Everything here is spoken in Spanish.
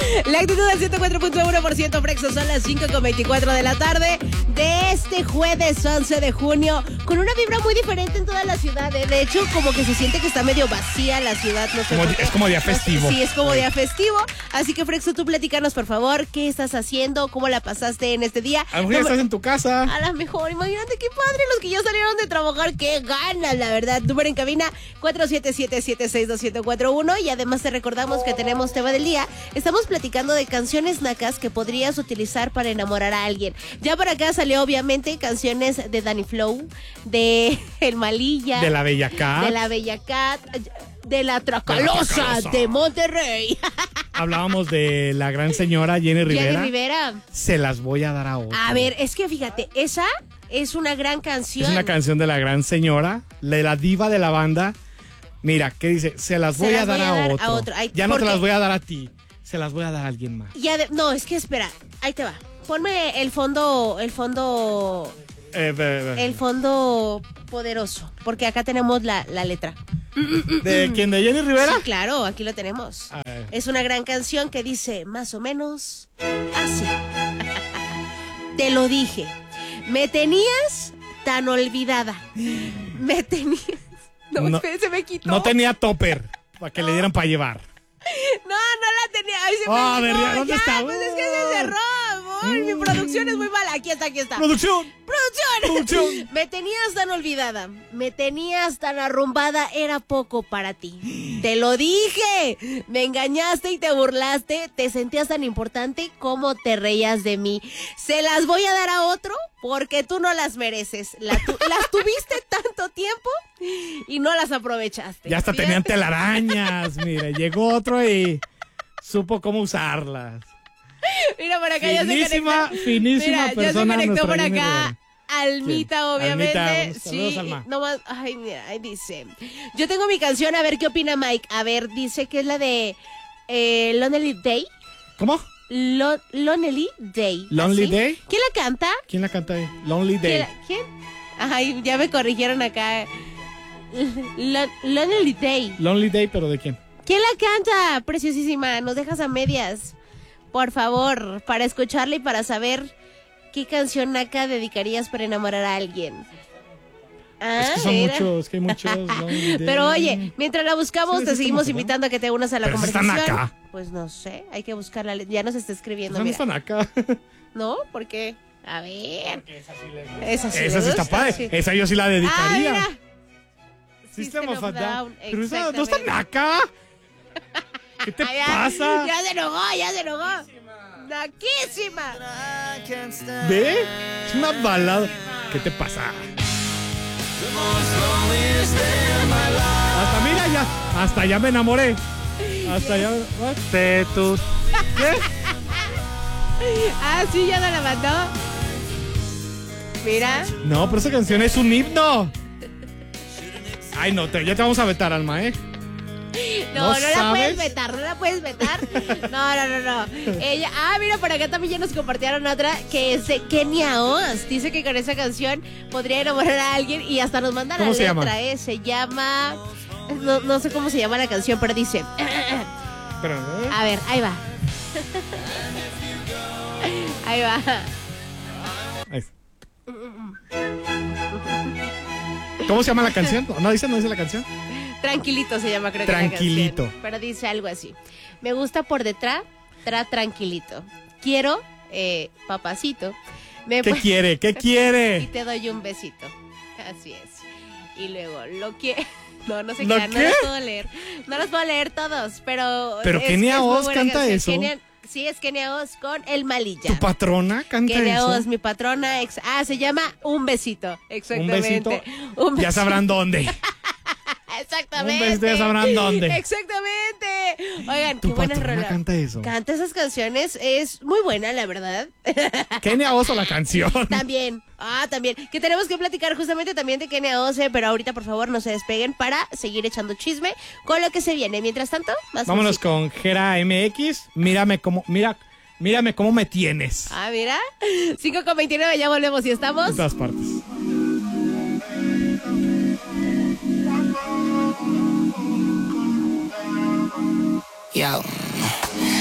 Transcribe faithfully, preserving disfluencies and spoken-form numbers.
La actitud del ciento cuatro punto uno por ciento Frexo, son las cinco con veinticuatro de la tarde de este jueves once de junio, con una vibra muy diferente en toda la ciudad. ¿eh? De hecho, como que se siente que está medio vacía la ciudad. No sé como, por qué. Es como día festivo. Sí, es como día festivo. Así que, Frexo, tú platícanos, por favor, qué estás haciendo, cómo la pasaste en este día. A lo mejor ya estás en tu casa. A lo mejor, imagínate qué padre los que ya salieron de trabajar, qué ganas, la verdad. Número en cabina cuatro siete siete, siete seis dos siete cuatro uno. Y además te recordamos que tenemos tema del día. Estamos platicando de canciones nacas que podrías utilizar para enamorar a alguien. Ya por acá salió obviamente canciones de Danny Flow, de El Malilla, De la Bella Cat. de la Bella Cat, de la Tracalosa, De la Tracalosa. de Monterrey. Hablábamos de la gran señora Jenny Rivera. Jenny Rivera. Se las voy a dar a otro. A ver, es que fíjate, esa es una gran canción. Es una canción de la gran señora, de la diva de la banda. Mira, ¿qué dice? Se las Se voy las a dar, voy a a, dar otro. a otro. Ay, ya no ¿por te qué? las voy a dar a ti. Se las voy a dar a alguien más. Ya de- no, es que espera, ahí te va. Ponme el fondo, el fondo, Eh, ve, ve. el fondo poderoso, porque acá tenemos la, la letra. ¿De quién? ¿De Jenny Rivera? Sí, claro, aquí lo tenemos. A ver. Es una gran canción que dice más o menos así. Te lo dije. Me tenías tan olvidada. Me tenías. No, No, espera, se me quitó. No tenía topper para que le dieran para llevar. No, no la tenía. Ay, se me Oh, a ver, quitó. ya, ¿dónde Ya, está? pues es que se cerró, amor. Mi producción es muy mala. Aquí está, aquí está. ¡Producción! ¡Producción! ¡Producción! Me tenías tan olvidada, me tenías tan arrumbada, era poco para ti. Te lo dije. Me engañaste y te burlaste, te sentías tan importante como te reías de mí. Se las voy a dar a otro porque tú no las mereces. La tu- las tuviste tanto tiempo y no las aprovechaste. Ya hasta Fíjate. tenían telarañas. Mire, llegó otro y supo cómo usarlas. Mira, por acá ya se Finísima, conectó. finísima Mira, persona. ya se conectó nuestra por Jenny acá. Rivera. Almita, Sí. obviamente. Almita, saludos, sí, Alma. no más. Ay, mira, ahí dice. Yo tengo mi canción, a ver qué opina Mike. A ver, dice que es la de eh, Lonely Day. ¿Cómo? Lo- Lonely Day. Lonely ¿así? Day. ¿Quién la canta? ¿Quién la canta ahí? Lonely ¿Quién? Day. la- ¿Quién? Ay, ya me corrigieron acá. Lo- Lonely Day. Lonely Day, pero ¿de quién? ¿Quién la canta? Preciosísima, nos dejas a medias. Por favor, para escucharla y para saber qué canción naca dedicarías para enamorar a alguien. Ah, es que son mira. muchos, es que hay muchos. Lonely Day. Pero oye, mientras la buscamos, Sí, te sí, seguimos ¿cómo se llama? invitando a que te unas a la Pero esa está conversación. naca. Pues no sé, hay que buscarla. Ya nos está escribiendo, ¿Dónde mira. están acá? ¿No? ¿Por qué? A ver. Esa sí, Esa sí le está gusta, padre. sí. Esa yo sí la Ah, dedicaría. mira. System of a Down, Down. Pero esa no está exactamente. naca. ¿Qué te Ah, ya, pasa? Ya se enojó, ya se enojó. Naquísima. ¿Ve? Es una balada. ¿Qué te pasa? Hasta mira ya. Hasta ya me enamoré. Hasta ya. Tetus. ¿Qué? Ah, sí, ya no la mandó. Mira. No, pero esa canción es un himno. Ay, no, te, ya te vamos a vetar, Alma, ¿eh? No, ¿No no, la sabes? puedes vetar, no la puedes vetar. No, no, no, no. Ella, ah, mira, por acá también ya nos compartieron otra que es de Kenia Oz. Dice que con esa canción podría enamorar a alguien y hasta nos manda la ¿Cómo se letra, llama? ¿eh? Se llama. No, no sé cómo se llama la canción, pero dice. Pero, ¿eh? A ver, ahí va. Ahí va. Ahí. ¿Cómo se llama la canción? ¿No dice, no dice la canción? Tranquilito se llama, creo que la Tranquilito. canción. Pero dice algo así. Me gusta por detrás, tra tranquilito. Quiero, eh, papacito. Me ¿Qué pu- quiere? ¿Qué y quiere? te doy un besito. Así es. Y luego, lo que... No, no sé ¿Lo qué, no qué? las puedo leer. No las puedo leer todos, pero... Pero es- Kenia es muy Oz buena canta canción. eso. Kenia- sí, es Kenia Oz con El Malilla. ¿Tu patrona canta Kenia eso? Oz, mi patrona. Ex ah, se llama Un Besito. Un Exactamente. besito. Un besito. Ya sabrán dónde. Exactamente. Un besito, ya sabrán dónde. Exactamente. Oigan, ¿Tu qué buena patrona rola. canta eso? Canta esas canciones, es muy buena, la verdad. Kenia Oz o la canción. También, ah, también. Que tenemos que platicar justamente también de Kenia Oz, pero ahorita, por favor, no se despeguen para seguir echando chisme con lo que se viene. Mientras tanto, más Vámonos música. con Gera M X. Mírame cómo, mira, mírame cómo me tienes. Ah, mira. cinco con veintinueve, ya volvemos y estamos. En todas partes. Yo.